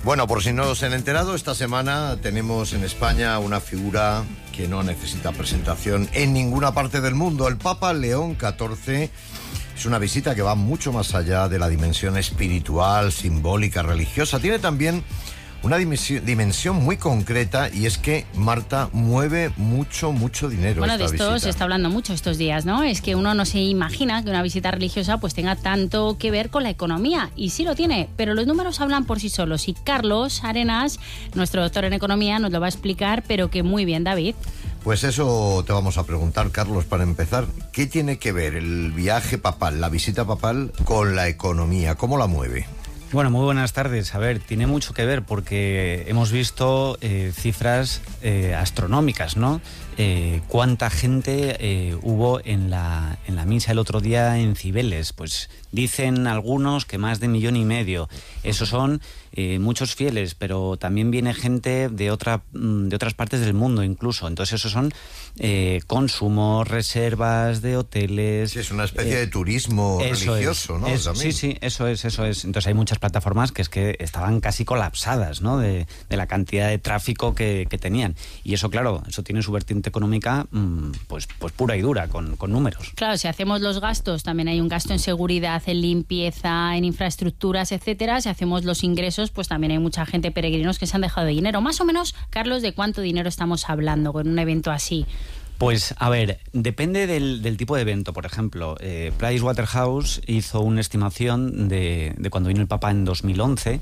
Bueno, por si no se han enterado, esta semana tenemos en España una figura que no necesita presentación en ninguna parte del mundo. El Papa León XIV es una visita que va mucho más allá de la dimensión espiritual, simbólica, religiosa. Tiene también una dimensión muy concreta, y es que Marta mueve mucho dinero. Bueno, de esto visita se está hablando mucho estos días, ¿no? Es que uno no se imagina que una visita religiosa pues tenga tanto que ver con la economía, y sí lo tiene, pero los números hablan por sí solos, y Carlos Arenas, nuestro doctor en economía, nos lo va a explicar, pero que muy bien, David. Pues eso te vamos a preguntar, Carlos, para empezar. ¿Qué tiene que ver el viaje papal, la visita papal, con la economía? ¿Cómo la mueve? Bueno, muy buenas tardes. A ver, tiene mucho que ver porque hemos visto cifras astronómicas, ¿no? ¿Cuánta gente hubo en la misa el otro día en Cibeles? Pues dicen algunos que más de 1,5 millones. Esos son muchos fieles, pero también viene gente de otras partes del mundo incluso. Entonces esos son consumos, reservas de hoteles. Sí, es una especie de turismo religioso, ¿no? Sí, eso es. Entonces hay muchas plataformas que estaban casi colapsadas, ¿no? De la cantidad de tráfico que tenían. Y eso, claro, eso tiene su vertiente económica pues pura y dura, con números. Claro, si hacemos los gastos, también hay un gasto en seguridad, en limpieza, en infraestructuras, etcétera. Si hacemos los ingresos, pues también hay mucha gente, peregrinos, que se han dejado de dinero. Más o menos, Carlos, ¿de cuánto dinero estamos hablando con un evento así? Pues, a ver, depende del tipo de evento. Por ejemplo, Pricewaterhouse hizo una estimación de cuando vino el Papa en 2011.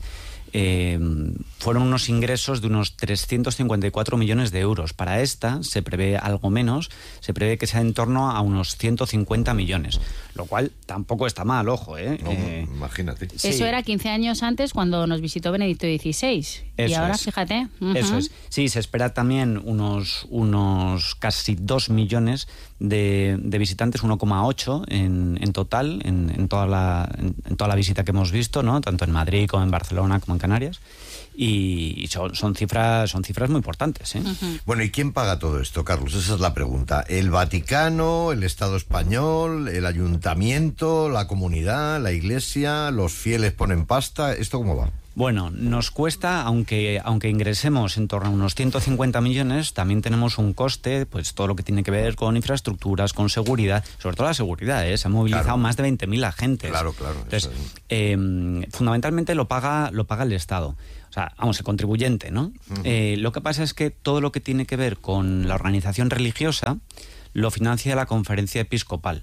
Fueron unos ingresos de unos 354 millones de euros. Para esta se prevé algo menos, se prevé que sea en torno a unos 150 millones, lo cual tampoco está mal, ojo, ¿eh? No, imagínate. Sí. Eso era 15 años antes, cuando nos visitó Benedicto XVI. Y ahora, fíjate. Eso es. Sí, se espera también unos casi 2 millones de visitantes, 1,8 en total, en toda la visita que hemos visto, ¿no? Tanto en Madrid como en Barcelona como en Canarias, y son cifras muy importantes, ¿eh? Bueno, ¿y quién paga todo esto, Carlos? Esa es la pregunta. ¿El Vaticano, el Estado español, el Ayuntamiento, la comunidad, la Iglesia, los fieles ponen pasta? ¿Esto cómo va? Bueno, nos cuesta, aunque ingresemos en torno a unos 150 millones, también tenemos un coste, pues todo lo que tiene que ver con infraestructuras, con seguridad, sobre todo la seguridad, ¿eh? Se han movilizado más de 20.000 agentes. Claro. Entonces, fundamentalmente lo paga el Estado. O sea, vamos, el contribuyente, ¿no? Lo que pasa es que todo lo que tiene que ver con la organización religiosa lo financia la Conferencia Episcopal.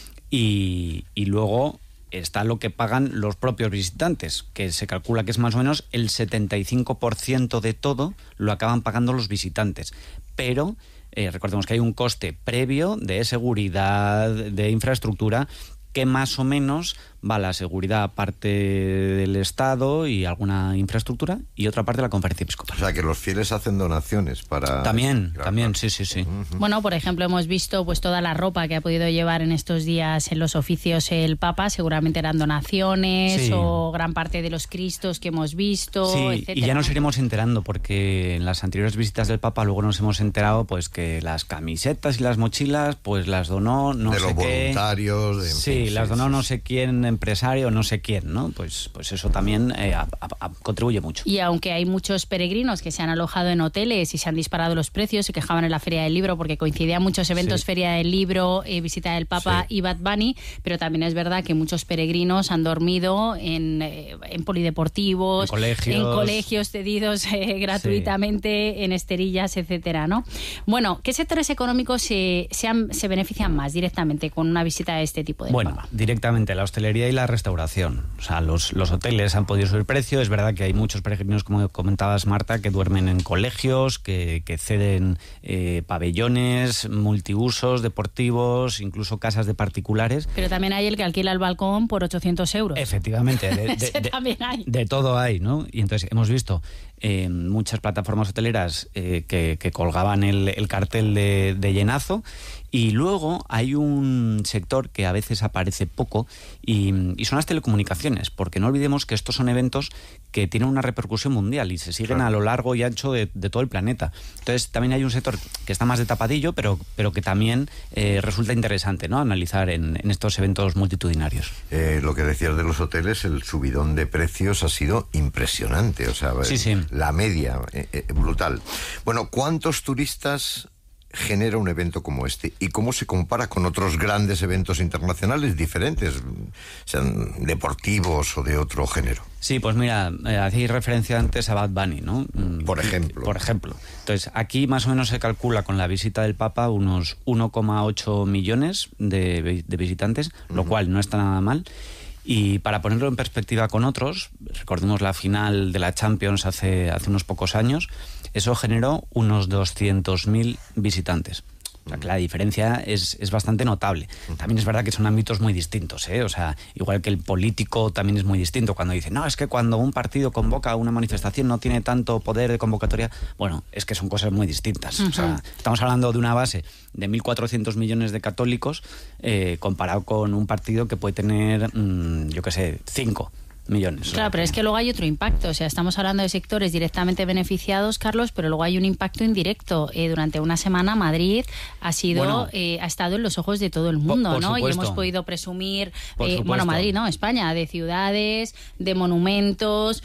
Y luego está lo que pagan los propios visitantes, que se calcula que es más o menos el 75% de todo lo acaban pagando los visitantes. Pero recordemos que hay un coste previo de seguridad, de infraestructura, que más o menos va la seguridad parte del Estado y alguna infraestructura, y otra parte de la Conferencia Episcopal. O sea, que los fieles hacen donaciones para... También, sí. Bueno, por ejemplo, hemos visto pues toda la ropa que ha podido llevar en estos días en los oficios el Papa. Seguramente eran donaciones, sí, o gran parte de los Cristos que hemos visto, sí, etcétera. Y ya nos iremos enterando, porque en las anteriores visitas del Papa luego nos hemos enterado pues que las camisetas y las mochilas pues las donó no sé qué. De los voluntarios. Sí, las donó no sé quién, empresario, no sé quién, ¿no? Pues eso también contribuye mucho. Y aunque hay muchos peregrinos que se han alojado en hoteles y se han disparado los precios, se quejaban en la Feria del Libro porque coincidían muchos eventos, sí, Feria del Libro, visita del Papa, sí, y Bad Bunny, pero también es verdad que muchos peregrinos han dormido en polideportivos, en colegios cedidos gratuitamente, sí, en esterillas, etcétera, ¿no? Bueno, ¿qué sectores económicos se benefician más directamente con una visita de este tipo de Papa? Directamente la hostelería y la restauración. O sea, los hoteles han podido subir precio. Es verdad que hay muchos peregrinos, como comentabas, Marta, que duermen en colegios, que ceden pabellones, multiusos, deportivos, incluso casas de particulares. Pero también hay el que alquila el balcón por 800 euros. Efectivamente. También hay. De todo hay, ¿no? Y entonces hemos visto muchas plataformas hoteleras que colgaban el cartel de llenazo. Y luego hay un sector que a veces aparece poco y son las telecomunicaciones, porque no olvidemos que estos son eventos que tienen una repercusión mundial y se siguen a lo largo y ancho de todo el planeta. Entonces también hay un sector que está más de tapadillo, pero que también resulta interesante, ¿no?, analizar en estos eventos multitudinarios. Lo que decías de los hoteles, el subidón de precios ha sido impresionante, o sea, sí. La media, brutal. Bueno, ¿cuántos turistas genera un evento como este y cómo se compara con otros grandes eventos internacionales diferentes, sean deportivos o de otro género? Sí, pues mira, hacéis referencia antes a Bad Bunny, ¿no? Por ejemplo. Entonces, aquí más o menos se calcula con la visita del Papa unos 1,8 millones de visitantes, lo cual no está nada mal. Y para ponerlo en perspectiva con otros, recordemos la final de la Champions hace unos pocos años, eso generó unos 200.000 visitantes. O sea, que la diferencia es bastante notable. También es verdad que son ámbitos muy distintos, ¿eh? O sea, igual que el político también es muy distinto. Cuando dice, no, es que cuando un partido convoca una manifestación no tiene tanto poder de convocatoria. Bueno, es que son cosas muy distintas. O sea, estamos hablando de una base de 1.400 millones de católicos comparado con un partido que puede tener, 5 millones. Claro, pero es que luego hay otro impacto. O sea, estamos hablando de sectores directamente beneficiados, Carlos, pero luego hay un impacto indirecto. Durante una semana Madrid ha estado en los ojos de todo el mundo, por ¿no? supuesto. Y hemos podido presumir, Por Madrid, no, España, de ciudades, de monumentos,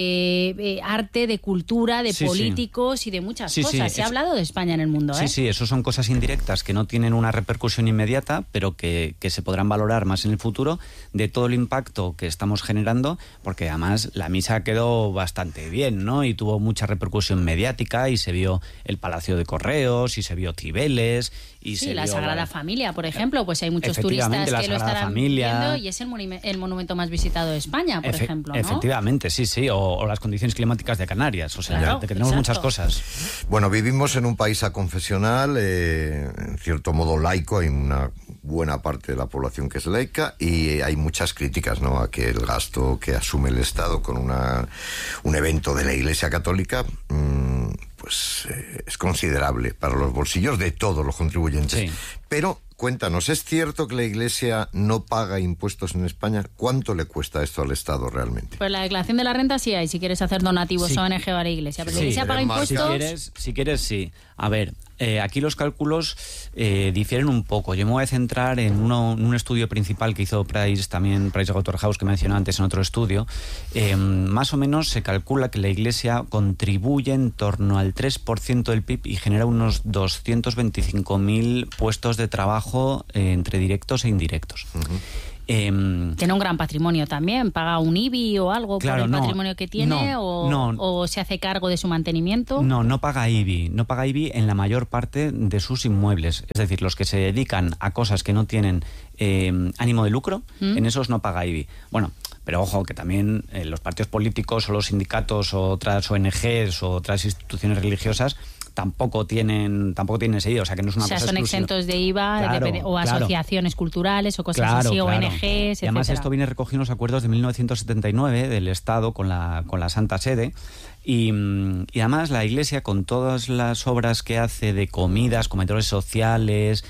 de arte, de cultura, de políticos y de muchas cosas. Se ha hablado de España en el mundo, ¿eh? Sí, eso son cosas indirectas que no tienen una repercusión inmediata, pero que se podrán valorar más en el futuro, de todo el impacto que estamos generando, porque además la misa quedó bastante bien, ¿no? Y tuvo mucha repercusión mediática y se vio el Palacio de Correos y se vio Cibeles y se la vio Sagrada Familia, por ejemplo, pues hay muchos turistas que lo estarán viendo y es el monumento más visitado de España, por ejemplo, ¿no? Efectivamente, sí, o las condiciones climáticas de Canarias, o sea, claro, que tenemos muchas cosas. Bueno, vivimos en un país aconfesional, en cierto modo laico, hay una buena parte de la población que es laica y hay muchas críticas, ¿no?, a que el gasto que asume el Estado con un evento de la Iglesia Católica pues es considerable para los bolsillos de todos los contribuyentes. Sí. Pero cuéntanos, ¿es cierto que la Iglesia no paga impuestos en España? ¿Cuánto le cuesta esto al Estado realmente? Pues la declaración de la renta sí hay, si quieres hacer donativos a ONG o a la Iglesia. Pero la Iglesia paga impuestos. Si quieres, sí. A ver, aquí los cálculos difieren un poco. Yo me voy a centrar en un estudio principal que hizo PricewaterhouseCoopers, que mencioné antes en otro estudio. Más o menos se calcula que la Iglesia contribuye en torno al 3% del PIB y genera unos 225.000 puestos de trabajo entre directos e indirectos. Tiene un gran patrimonio también, paga un IBI o algo por el patrimonio que tiene o se hace cargo de su mantenimiento. No paga IBI en la mayor parte de sus inmuebles, es decir, los que se dedican a cosas que no tienen ánimo de lucro, en esos no paga IBI. Bueno, pero ojo, que también los partidos políticos o los sindicatos o otras ONGs o otras instituciones religiosas tampoco tienen ese IVA, o sea que no es una cosa son exclusiva. Exentos de IVA o asociaciones culturales o cosas así, ONGs, y además esto viene recogido en los acuerdos de 1979 del Estado con la Santa Sede. Y además la Iglesia, con todas las obras que hace de comidas, comedores sociales,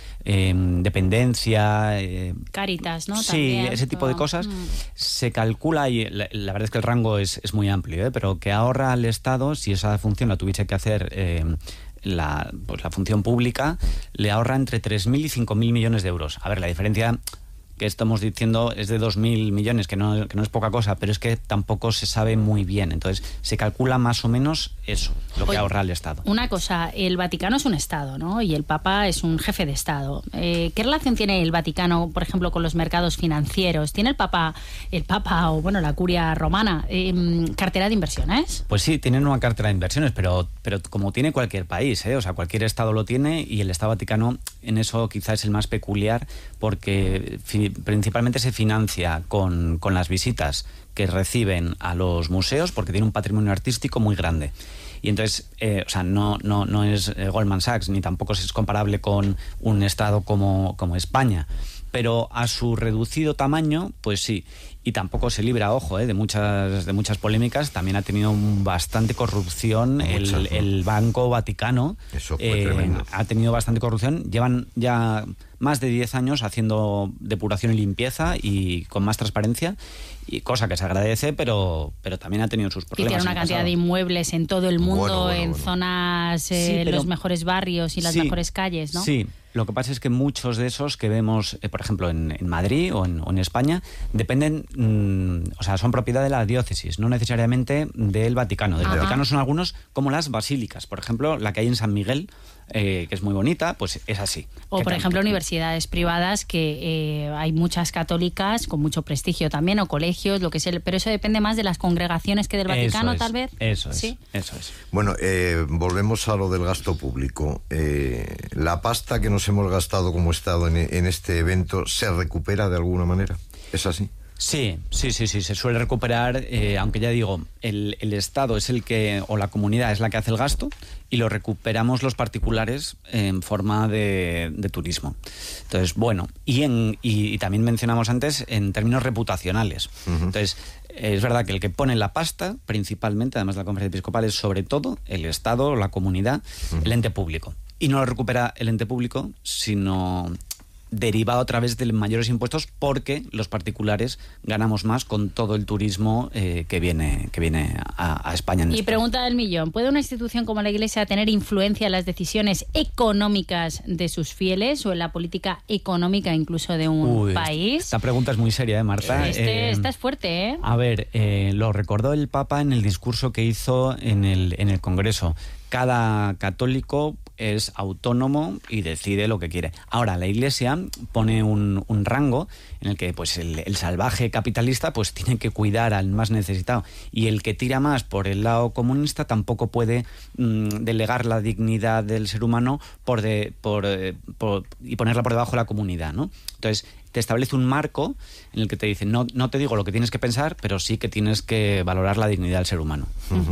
dependencia, Cáritas, ¿no? Sí, también, ese tipo de cosas, se calcula, y la verdad es que el rango es muy amplio, pero que ahorra al Estado, si esa función la tuviese que hacer la función pública, le ahorra entre 3.000 y 5.000 millones de euros. A ver, la diferencia que estamos diciendo es de 2.000 millones, que no es poca cosa, pero es que tampoco se sabe muy bien. Entonces, se calcula más o menos eso, lo que ahorra el Estado. Una cosa, el Vaticano es un Estado, ¿no? Y el Papa es un jefe de Estado. ¿Qué relación tiene el Vaticano, por ejemplo, con los mercados financieros? ¿Tiene el Papa o, la Curia Romana, cartera de inversiones? Pues sí, tienen una cartera de inversiones, pero como tiene cualquier país, o sea, cualquier Estado lo tiene, y el Estado Vaticano en eso quizás es el más peculiar, porque principalmente se financia con las visitas que reciben a los museos, porque tiene un patrimonio artístico muy grande. Y entonces, no es Goldman Sachs, ni tampoco es comparable con un Estado como España. Pero a su reducido tamaño, pues sí. y tampoco se libra, ojo, de muchas polémicas. También ha tenido bastante corrupción el Banco Vaticano. Eso fue tremendo. Ha tenido bastante corrupción. Llevan ya más de 10 años haciendo depuración y limpieza y con más transparencia, y cosa que se agradece, pero también ha tenido sus problemas. Y tiene una cantidad de inmuebles en todo el mundo, en zonas, los mejores barrios y las mejores calles, ¿no? Sí. Lo que pasa es que muchos de esos que vemos, por ejemplo, en Madrid o en España, dependen, o sea, son propiedad de la diócesis, no necesariamente del Vaticano. Del Vaticano son algunos, como las basílicas. Por ejemplo, la que hay en San Miguel, que es muy bonita, pues es así. O, por ejemplo, universidades privadas, que hay muchas católicas con mucho prestigio también, o colegios, lo que sea, pero eso depende más de las congregaciones que del Vaticano, tal vez. Eso es, ¿sí? Eso es. Bueno, volvemos a lo del gasto público. La pasta que nos hemos gastado como Estado en este evento, ¿se recupera de alguna manera? ¿Es así? Sí, se suele recuperar, aunque ya digo, el Estado es el que, o la comunidad es la que hace el gasto, y lo recuperamos los particulares en forma de turismo. Entonces, bueno, y también mencionamos antes en términos reputacionales. Entonces, es verdad que el que pone la pasta, principalmente, además de la Conferencia Episcopal, es sobre todo el Estado, la comunidad, el ente público. Y no lo recupera el ente público, sino derivado a través de mayores impuestos, porque los particulares ganamos más con todo el turismo que viene a España. Y pregunta del millón: ¿puede una institución como la Iglesia tener influencia en las decisiones económicas de sus fieles o en la política económica incluso de un país? Esta pregunta es muy seria, Marta. Esta es fuerte, ¿eh? A ver, lo recordó el Papa en el discurso que hizo en el Congreso. Cada católico es autónomo y decide lo que quiere. Ahora, la Iglesia pone un rango en el que pues el salvaje capitalista pues tiene que cuidar al más necesitado, y el que tira más por el lado comunista tampoco puede delegar la dignidad del ser humano y ponerla por debajo de la comunidad, ¿no? Entonces, te establece un marco en el que te dice, no te digo lo que tienes que pensar, pero sí que tienes que valorar la dignidad del ser humano.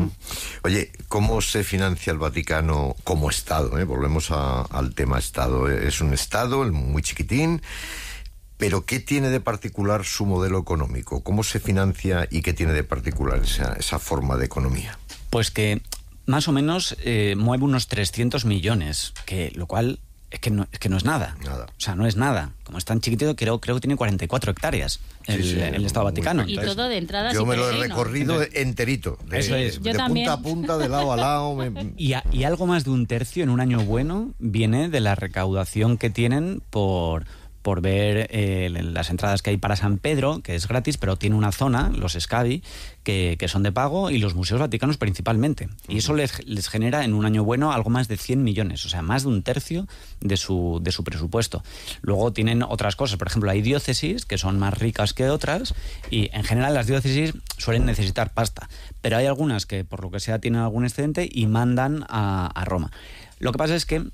Oye, ¿cómo se financia el Vaticano como Estado? Volvemos al tema Estado. Es un Estado muy chiquitín, pero ¿qué tiene de particular su modelo económico? ¿Cómo se financia y qué tiene de particular esa forma de economía? Pues que más o menos mueve unos 300 millones, lo cual es que no es nada. O sea, no es nada. Como es tan chiquitito, creo que tiene 44 hectáreas el Estado Vaticano. Y todo de entradas. Yo me lo he recorrido enterito. De punta a punta, de lado a lado. Y algo más de un tercio en un año bueno viene de la recaudación que tienen por ver las entradas que hay para San Pedro, que es gratis, pero tiene una zona, los Scavi, que son de pago, y los museos vaticanos principalmente. Y eso les genera en un año bueno algo más de 100 millones, o sea, más de un tercio de su presupuesto. Luego tienen otras cosas, por ejemplo, hay diócesis que son más ricas que otras, y en general las diócesis suelen necesitar pasta, pero hay algunas que por lo que sea tienen algún excedente y mandan a Roma. Lo que pasa es que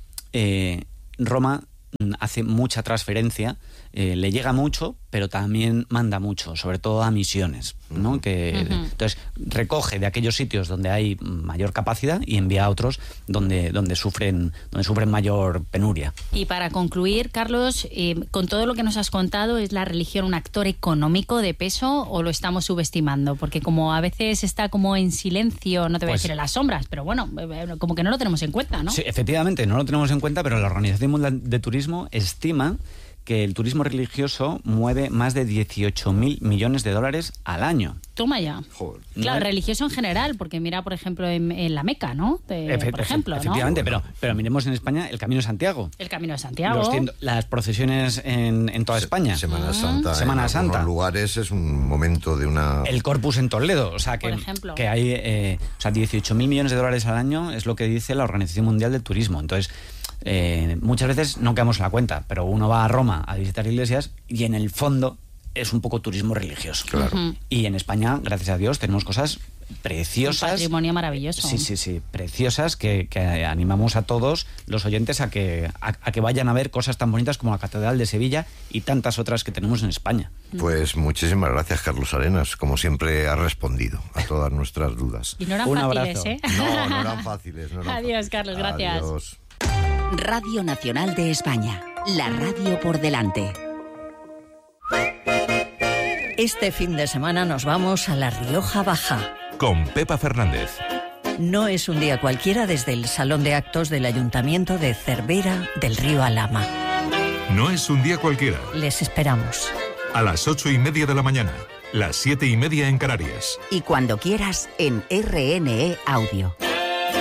Roma hace mucha transferencia, le llega mucho, pero también manda mucho, sobre todo a misiones, ¿no? Entonces recoge de aquellos sitios donde hay mayor capacidad y envía a otros donde sufren mayor penuria. Y para concluir, Carlos, con todo lo que nos has contado, ¿es la religión un actor económico de peso o lo estamos subestimando? Porque como a veces está como en silencio, no te voy a decir en las sombras, pero bueno, como que no lo tenemos en cuenta, ¿no? Sí, efectivamente, no lo tenemos en cuenta, pero la Organización Mundial de Turismo estima que el turismo religioso mueve más de 18.000 millones de dólares al año. Toma ya. Joder. Claro, religioso en general, porque mira, por ejemplo, en la Meca, ¿no? Por ejemplo, ¿no? Efectivamente, pero miremos en España el Camino de Santiago. El Camino de Santiago. Las procesiones en toda España. Semana Santa. Semana Santa. En algunos lugares es un momento de una... El Corpus en Toledo, o sea, por ejemplo, que hay 18.000 millones de dólares al año es lo que dice la Organización Mundial del Turismo. Entonces, muchas veces no quedamos en la cuenta, pero uno va a Roma a visitar iglesias y en el fondo es un poco turismo religioso. Claro. Y en España, gracias a Dios, tenemos cosas preciosas. Un patrimonio maravilloso. Sí, preciosas que animamos a todos los oyentes a que vayan a ver cosas tan bonitas como la Catedral de Sevilla y tantas otras que tenemos en España. Pues muchísimas gracias, Carlos Arenas. Como siempre, has respondido a todas nuestras dudas. Y no eran Un fáciles, abrazo. ¿eh? No eran fáciles. Adiós, Carlos, gracias. Adiós. Radio Nacional de España, la radio por delante. Este fin de semana nos vamos a La Rioja Baja. Con Pepa Fernández. No es un día cualquiera desde el Salón de Actos del Ayuntamiento de Cervera del Río Alhama. No es un día cualquiera. Les esperamos. A las 8:30 de la mañana, las 7:30 en Canarias. Y cuando quieras en RNE Audio.